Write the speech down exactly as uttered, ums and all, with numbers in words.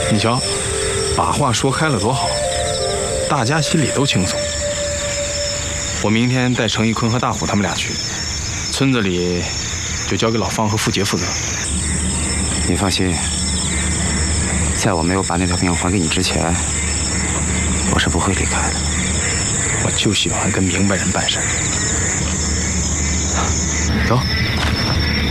你瞧，把话说开了多好，大家心里都轻松。我明天带程一坤和大虎他们俩去，村子里就交给老方和付杰负责。 你放心，在我没有把那条命还给你之前，我是不会离开的。 我就喜欢跟明白人办事。走。